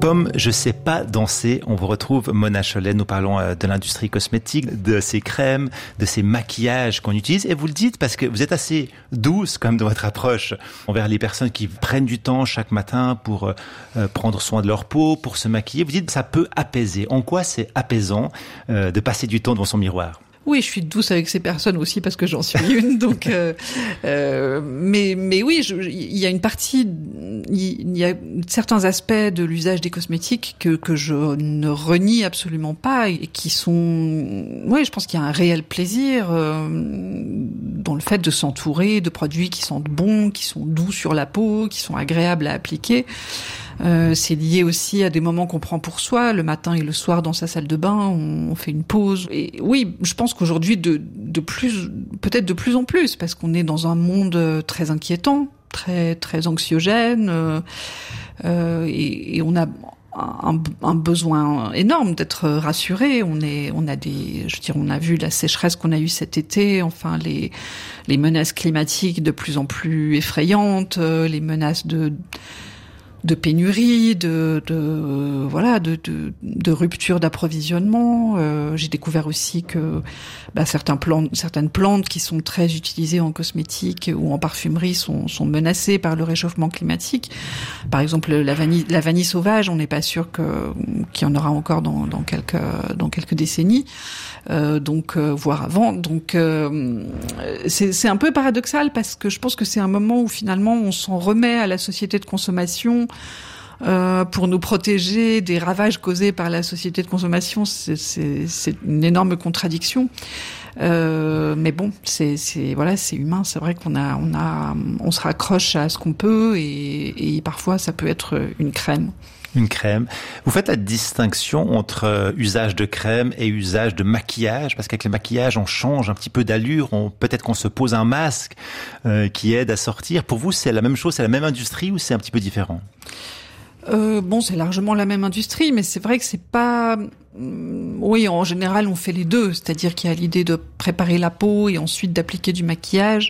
Pomme, je sais pas danser. On vous retrouve Mona Chollet. Nous parlons de l'industrie cosmétique, de ces crèmes, de ces maquillages qu'on utilise. Et vous le dites parce que vous êtes assez douce quand même dans votre approche envers les personnes qui prennent du temps chaque matin pour prendre soin de leur peau, pour se maquiller. Vous dites que ça peut apaiser. En quoi c'est apaisant de passer du temps devant son miroir ? Oui, je suis douce avec ces personnes aussi parce que j'en suis une. Donc, mais oui, il y a une partie, il y a certains aspects de l'usage des cosmétiques que je ne renie absolument pas et qui sont, oui, je pense qu'il y a un réel plaisir dans le fait de s'entourer de produits qui sentent bon, qui sont doux sur la peau, qui sont agréables à appliquer. C'est lié aussi à des moments qu'on prend pour soi, le matin et le soir dans sa salle de bain, on fait une pause. Et oui, je pense qu'aujourd'hui, peut-être de plus en plus, parce qu'on est dans un monde très inquiétant, très anxiogène, et on a un besoin énorme d'être rassuré. On a vu la sécheresse qu'on a eue cet été, enfin les menaces climatiques de plus en plus effrayantes, les menaces de pénurie, de rupture d'approvisionnement. J'ai découvert aussi que certaines plantes qui sont très utilisées en cosmétique ou en parfumerie sont menacées par le réchauffement climatique. Par exemple, la vanille sauvage, on n'est pas sûr qu'il y en aura encore dans quelques décennies. Voire avant. Donc c'est un peu paradoxal parce que je pense que c'est un moment où finalement on s'en remet à la société de consommation pour nous protéger des ravages causés par la société de consommation. C'est une énorme contradiction. Mais bon, c'est humain. C'est vrai on se raccroche à ce qu'on peut et parfois ça peut être une crème. Une crème. Vous faites la distinction entre usage de crème et usage de maquillage, parce qu'avec le maquillage, on change un petit peu d'allure, peut-être qu'on se pose un masque qui aide à sortir. Pour vous, c'est la même chose, c'est la même industrie ou c'est un petit peu différent ? C'est largement la même industrie, mais c'est vrai que c'est pas... Oui, en général, on fait les deux, c'est-à-dire qu'il y a l'idée de préparer la peau et ensuite d'appliquer du maquillage.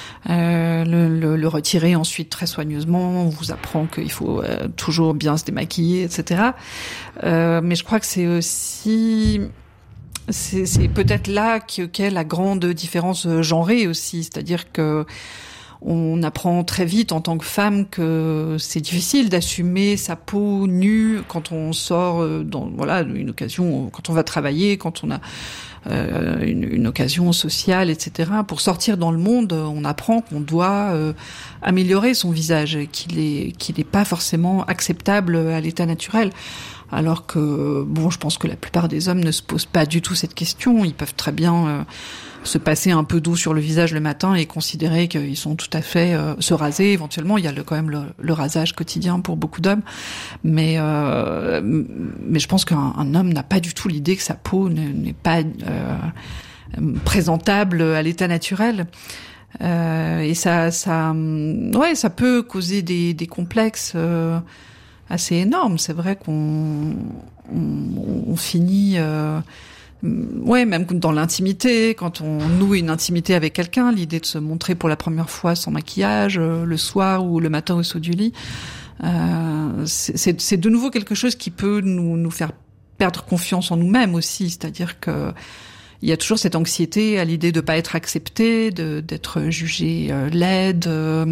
Le retirer ensuite très soigneusement. On vous apprend qu'il faut toujours bien se démaquiller, etc. Mais je crois que c'est aussi... C'est peut-être là qu'est la grande différence genrée aussi, c'est-à-dire que on apprend très vite en tant que femme que c'est difficile d'assumer sa peau nue quand on sort une occasion, quand on va travailler, quand on a une occasion sociale, etc. Pour sortir dans le monde, on apprend qu'on doit améliorer son visage, qu'il est pas forcément acceptable à l'état naturel. Alors que, je pense que la plupart des hommes ne se posent pas du tout cette question. Ils peuvent très bien se passer un peu d'eau sur le visage le matin et considérer qu'ils sont tout à fait se raser éventuellement. Il y a quand même le rasage quotidien pour beaucoup d'hommes, mais je pense qu'un homme n'a pas du tout l'idée que sa peau n'est pas présentable à l'état naturel. Et ça peut causer des complexes assez énormes. C'est vrai qu'on finit même dans l'intimité, quand on noue une intimité avec quelqu'un, l'idée de se montrer pour la première fois sans maquillage, le soir ou le matin au saut du lit, c'est de nouveau quelque chose qui peut nous faire perdre confiance en nous-mêmes aussi, c'est-à-dire que il y a toujours cette anxiété à l'idée de pas être accepté, d'être jugé laide.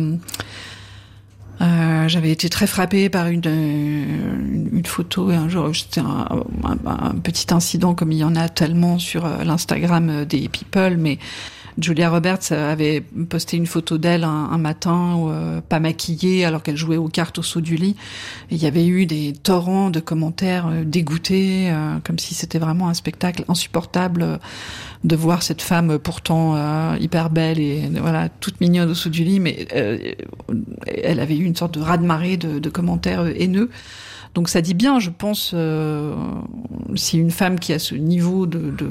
J'avais été très frappée par une photo et un jour c'était un petit incident comme il y en a tellement sur l'Instagram des people, mais Julia Roberts avait posté une photo d'elle un matin pas maquillée alors qu'elle jouait aux cartes au saut du lit, et il y avait eu des torrents de commentaires dégoûtés, comme si c'était vraiment un spectacle insupportable de voir cette femme pourtant hyper belle et toute mignonne au saut du lit, mais elle avait eu une sorte de raz-de-marée de commentaires haineux. Donc ça dit bien, je pense, si une femme qui a ce niveau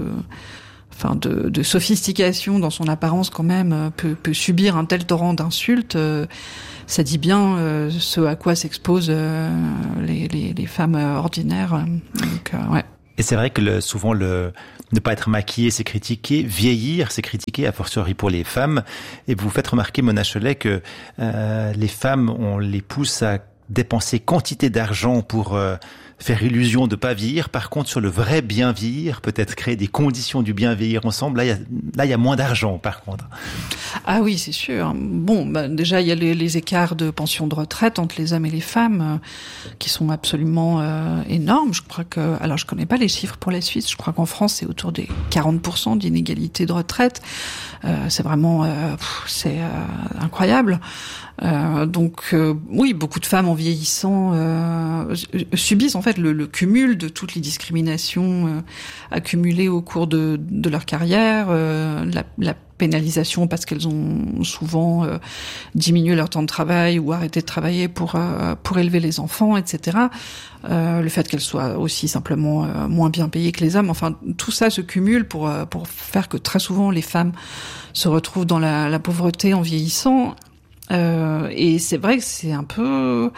de sophistication dans son apparence quand même peut subir un tel torrent d'insultes, ça dit bien ce à quoi s'exposent les femmes ordinaires. Donc, ouais. Et c'est vrai que souvent ne pas être maquillé, c'est critiqué, vieillir, c'est critiqué, a fortiori pour les femmes. Et vous faites remarquer, Mona Chollet, que les femmes, on les pousse à dépenser quantité d'argent pour faire illusion de pas vieillir. Par contre, sur le vrai bien vieillir, peut-être créer des conditions du bien vieillir ensemble, là, il y a moins d'argent, par contre. Ah oui, c'est sûr. Bon, déjà, il y a les écarts de pension de retraite entre les hommes et les femmes qui sont absolument énormes. Je crois que, alors je connais pas les chiffres pour la Suisse, je crois qu'en France, c'est autour des 40% d'inégalité de retraite. C'est vraiment, c'est incroyable. Donc oui, beaucoup de femmes en vieillissant subissent en fait le cumul de toutes les discriminations accumulées au cours de leur carrière, la pénalisation parce qu'elles ont souvent diminué leur temps de travail ou arrêté de travailler pour élever les enfants, etc. Le fait qu'elles soient aussi simplement moins bien payées que les hommes. Enfin, tout ça se cumule pour faire que très souvent les femmes se retrouvent dans la pauvreté en vieillissant. Et c'est vrai que c'est un peu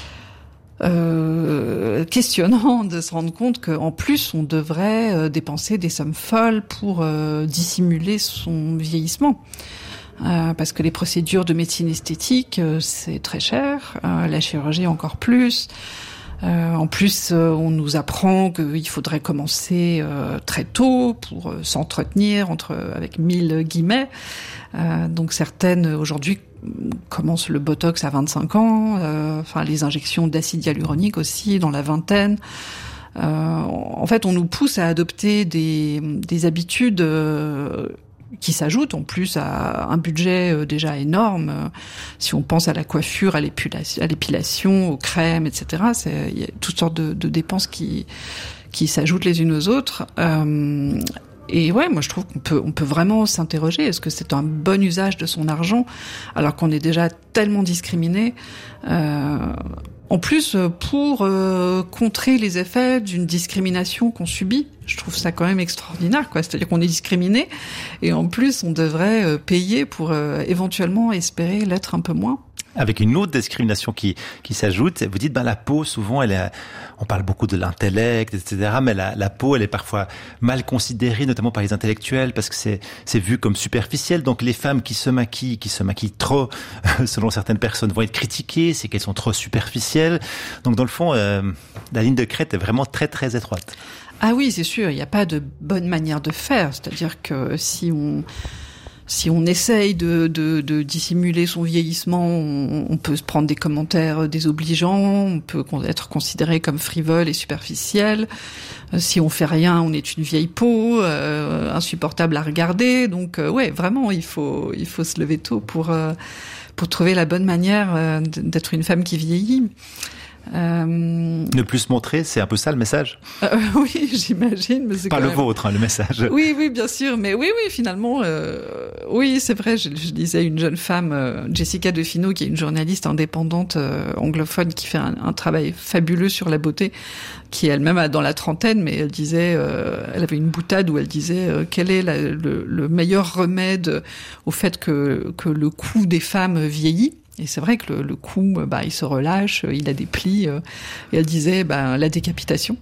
questionnant de se rendre compte qu'en plus on devrait dépenser des sommes folles pour dissimuler son vieillissement. Parce que les procédures de médecine esthétique, c'est très cher, la chirurgie encore plus. En plus, on nous apprend qu'il faudrait commencer très tôt pour s'entretenir avec 1000 guillemets. Donc certaines aujourd'hui commencent le botox à 25 ans, enfin les injections d'acide hyaluronique aussi dans la vingtaine. En fait, on nous pousse à adopter des habitudes qui s'ajoutent en plus à un budget déjà énorme. Si on pense à la coiffure, à l'épilation, aux crèmes, etc., il y a toutes sortes de dépenses qui s'ajoutent les unes aux autres. Et ouais, moi je trouve qu'on peut vraiment s'interroger, est-ce que c'est un bon usage de son argent alors qu'on est déjà tellement discriminé en plus pour contrer les effets d'une discrimination qu'on subit. Je trouve ça quand même extraordinaire, quoi. C'est-à-dire qu'on est discriminé et en plus on devrait payer pour éventuellement espérer l'être un peu moins. Avec une autre discrimination qui s'ajoute, vous dites, la peau, souvent, on parle beaucoup de l'intellect, etc., mais la peau, elle est parfois mal considérée, notamment par les intellectuels, parce que c'est vu comme superficiel. Donc, les femmes qui se maquillent trop, selon certaines personnes, vont être critiquées, c'est qu'elles sont trop superficielles. Donc, dans le fond, la ligne de crête est vraiment très, très étroite. Ah oui, c'est sûr, il n'y a pas de bonne manière de faire. C'est-à-dire que si on essaye de dissimuler son vieillissement, on peut se prendre des commentaires désobligeants, on peut être considéré comme frivole et superficiel. Si on fait rien, on est une vieille peau, insupportable à regarder. Donc ouais, vraiment, il faut se lever tôt pour trouver la bonne manière d'être une femme qui vieillit. Ne plus se montrer, c'est un peu ça le message. Oui, j'imagine. Mais c'est pas le vôtre, le message. Oui, bien sûr. Mais oui, finalement, oui, c'est vrai. Je lisais une jeune femme, Jessica Defino, qui est une journaliste indépendante anglophone qui fait un travail fabuleux sur la beauté, qui est elle-même dans la trentaine, mais elle disait, elle avait une boutade où elle disait quel est le meilleur remède au fait que le cou des femmes vieillit. Et c'est vrai que le cou, il se relâche, il a des plis. Et elle disait, la décapitation.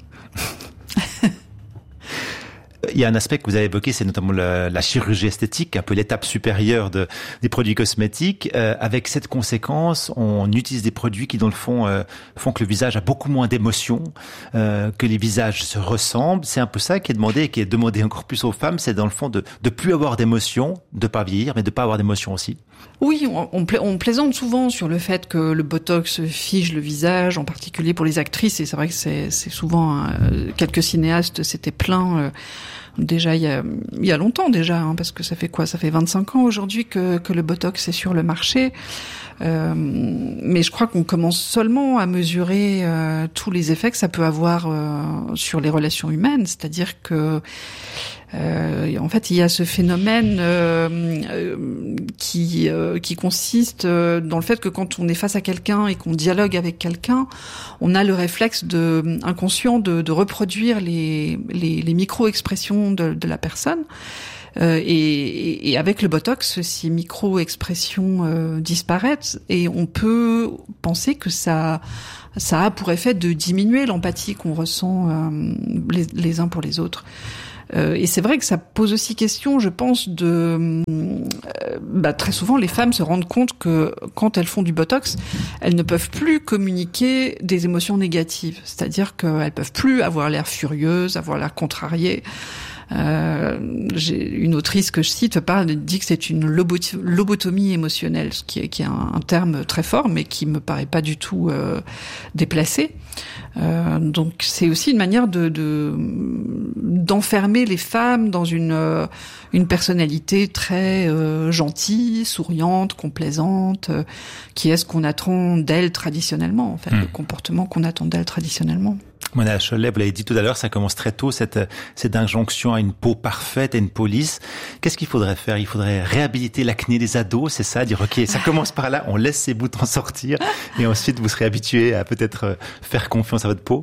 Il y a un aspect que vous avez évoqué, c'est notamment la chirurgie esthétique, un peu l'étape supérieure des produits cosmétiques. Avec cette conséquence, on utilise des produits qui, dans le fond, font que le visage a beaucoup moins d'émotions, que les visages se ressemblent. C'est un peu ça qui est demandé et qui est demandé encore plus aux femmes. C'est dans le fond de plus avoir d'émotions, de pas vieillir, mais de pas avoir d'émotions aussi. Oui, on plaisante souvent sur le fait que le botox fige le visage, en particulier pour les actrices. Et c'est vrai que c'est souvent quelques cinéastes s'étaient plaints. Déjà il y a longtemps déjà, parce que ça fait 25 ans aujourd'hui que le botox est sur le marché. Mais je crois qu'on commence seulement à mesurer tous les effets que ça peut avoir sur les relations humaines, c'est-à-dire que en fait, il y a ce phénomène qui consiste dans le fait que quand on est face à quelqu'un et qu'on dialogue avec quelqu'un, on a le réflexe inconscient de reproduire les micro-expressions de la personne. Et avec le botox, ces micro-expressions disparaissent et on peut penser que ça a pour effet de diminuer l'empathie qu'on ressent les uns pour les autres. Et c'est vrai que ça pose aussi question, je pense, très souvent les femmes se rendent compte que quand elles font du Botox, elles ne peuvent plus communiquer des émotions négatives. C'est-à-dire qu'elles peuvent plus avoir l'air furieuses, avoir l'air contrariées. J'ai une autrice que je cite dit que c'est une lobotomie émotionnelle, ce qui est un terme très fort, mais qui me paraît pas du tout déplacé. Donc c'est aussi une manière d'enfermer les femmes dans une personnalité très gentille, souriante, complaisante, qui est ce qu'on attend d'elle traditionnellement, en fait, le comportement qu'on attend d'elle traditionnellement. Mona Chollet, vous l'avez dit tout à l'heure, ça commence très tôt, cette injonction à une peau parfaite, à une peau lisse. Qu'est-ce qu'il faudrait faire? Il faudrait réhabiliter l'acné des ados, c'est ça? Dire, ok, ça commence par là, on laisse ces boutons sortir, et ensuite vous serez habitué à peut-être faire confiance à votre peau?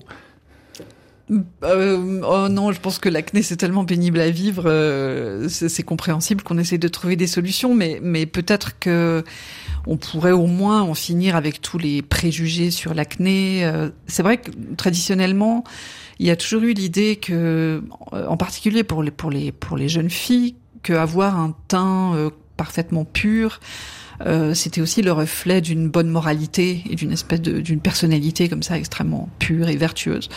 Oh non, je pense que l'acné c'est tellement pénible à vivre, c'est compréhensible qu'on essaie de trouver des solutions, mais peut-être que on pourrait au moins en finir avec tous les préjugés sur l'acné. C'est vrai que traditionnellement, il y a toujours eu l'idée que, en particulier pour les jeunes filles, qu'avoir un teint parfaitement pur, c'était aussi le reflet d'une bonne moralité et d'une personnalité comme ça extrêmement pure et vertueuse.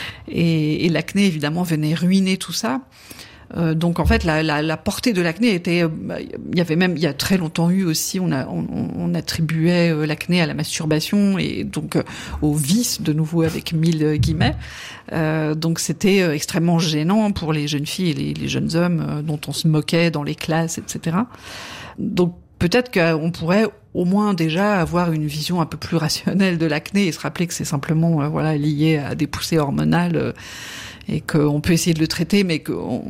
Et l'acné évidemment venait ruiner tout ça. Donc en fait la portée de l'acné était, il y a très longtemps eu aussi, on attribuait l'acné à la masturbation et donc au vice, de nouveau avec 1000 guillemets. Donc c'était extrêmement gênant pour les jeunes filles et les jeunes hommes dont on se moquait dans les classes, etc. Donc peut-être qu'on pourrait au moins déjà avoir une vision un peu plus rationnelle de l'acné et se rappeler que c'est simplement lié à des poussées hormonales et qu'on peut essayer de le traiter, mais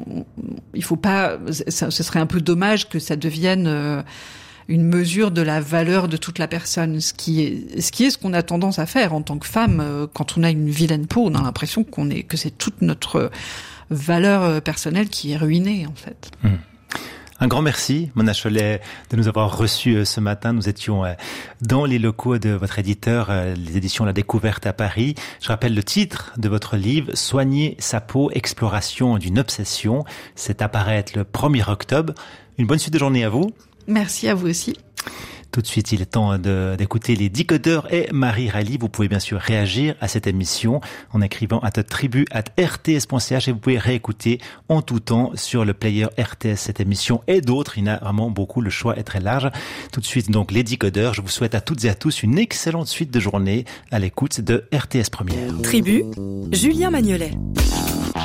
il faut pas. Ce serait un peu dommage que ça devienne une mesure de la valeur de toute la personne, ce qui est ce qu'on a tendance à faire en tant que femme. Quand on a une vilaine peau, on a l'impression que c'est toute notre valeur personnelle qui est ruinée en fait. Un grand merci, Mona Chollet, de nous avoir reçus ce matin. Nous étions dans les locaux de votre éditeur, les éditions La Découverte à Paris. Je rappelle le titre de votre livre, Soigner sa peau, exploration d'une obsession. C'est à paraître le 1er octobre. Une bonne suite de journée à vous. Merci à vous aussi. Tout de suite, il est temps d'écouter les Decodeurs et Marie Rally. Vous pouvez bien sûr réagir à cette émission en écrivant à tribu@rts.ch et vous pouvez réécouter en tout temps sur le player RTS cette émission et d'autres. Il y en a vraiment beaucoup, le choix est très large. Tout de suite, donc, les Decodeurs. Je vous souhaite à toutes et à tous une excellente suite de journée à l'écoute de RTS Première. Tribu, Julien Magnolet.